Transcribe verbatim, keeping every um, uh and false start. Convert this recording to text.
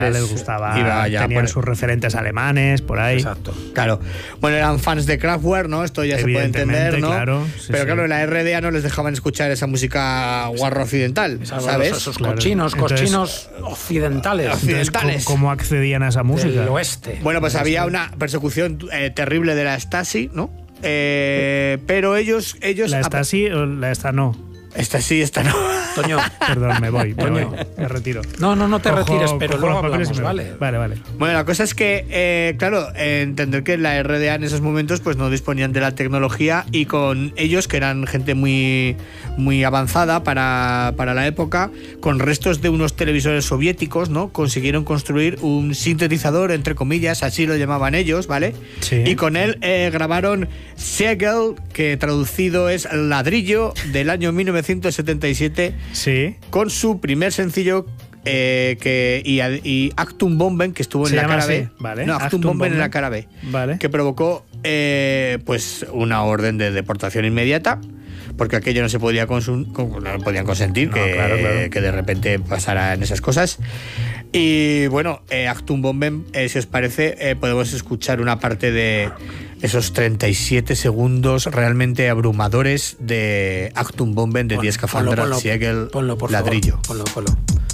les gustaba, iba ya tenían por- sus referentes alemanes por ahí. Exacto. Claro. Bueno, eran fans de Kraftwerk, ¿no? Esto ya se puede Evidentemente, entender, ¿no? claro, sí, Pero sí. claro, en la R D A no les dejaban escuchar esa música guarro occidental, Esos, ¿sabes? esos Claro. cochinos, Entonces- cochinos occidentales. Occidentales. Entonces, ¿cómo, cómo accedían a esa música? Del oeste. Bueno, pues había una persecución eh, terrible de la Stasi, ¿no? Eh, pero ellos, ellos ¿La esta sí o la esta no? esta sí, esta no. Toño. Perdón, me voy, me Toño. voy, me retiro. No, no, no te Cojo- retires, pero cojo luego los papeles hablamos, y me voy. ¿vale? Vale, vale. Bueno, la cosa es que, eh, claro, eh, entender que la R D A en esos momentos pues no disponían de la tecnología y con ellos, que eran gente muy, muy avanzada para, para la época, con restos de unos televisores soviéticos, ¿no? Consiguieron construir un sintetizador, entre comillas, así lo llamaban ellos, ¿vale? Sí. Y con él eh, grabaron Segel, que traducido es ladrillo, del año mil novecientos setenta y siete, Sí. con su primer sencillo eh, que y, y Actum Bomben, que estuvo en Se la llama cara así, B. vale. No, Actum, Actum Bomben en Bomben. la cara B. Vale. Que provocó eh, pues una orden de deportación inmediata, porque aquello no se podía consum con- no podían consentir No, que, claro, claro. que de repente pasaran esas cosas. Y bueno, eh, Actum Bomben, eh, si os parece, eh, podemos escuchar una parte de esos treinta y siete segundos realmente abrumadores de Actum Bomben de Pon- Die ponlo, Scafandra ponlo, Siegel ponlo, por favor. Ladrillo. Ponlo, ponlo.